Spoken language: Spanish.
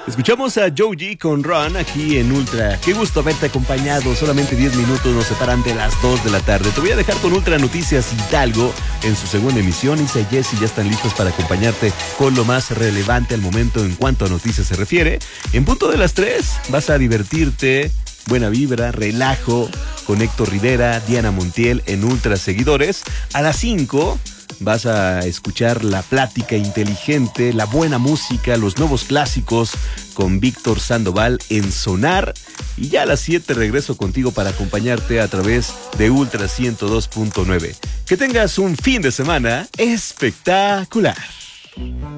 Escuchamos a Joe G con Run aquí en Ultra. Qué gusto haberte acompañado. Solamente 10 minutos nos separan de las 2 de la tarde. Te voy a dejar con Ultra Noticias Hidalgo en su segunda emisión. Isa y Jessy ya están listos para acompañarte con lo más relevante al momento en cuanto a noticias se refiere. En punto de las 3 vas a divertirte, buena vibra, relajo con Héctor Rivera, Diana Montiel en Ultra Seguidores. A las 5 vas a escuchar la plática inteligente, la buena música, los nuevos clásicos con Víctor Sandoval en Sonar. Y ya a las 7 regreso contigo para acompañarte a través de Ultra 102.9. Que tengas un fin de semana espectacular.